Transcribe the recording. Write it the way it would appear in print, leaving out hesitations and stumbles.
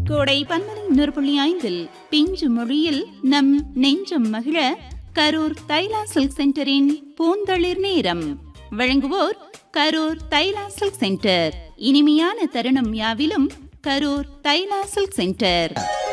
கோடை 11.5 பிஞ்சு மொழியில் நம் நெஞ்சம் மகிழ கரூர் தைலா சில்க் சென்டரின் பூந்தளிர் நேரம். வழங்குவோர் கரூர் தைலா சில்க் சென்டர். இனிமையான தருணம் யாவிலும் கரூர் தைலா சில்க் சென்டர்.